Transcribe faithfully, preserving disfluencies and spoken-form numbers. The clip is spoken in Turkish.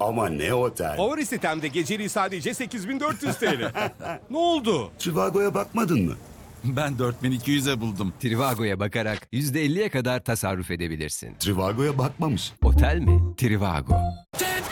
Ama ne otel? Favori sitemde geceliği sadece sekiz bin dört yüz T L. Ne oldu? Trivago'ya bakmadın mı? Ben dört bin iki yüze buldum. Trivago'ya bakarak yüzde elliye kadar tasarruf edebilirsin. Trivago'ya bakmamış. Otel mi? Trivago.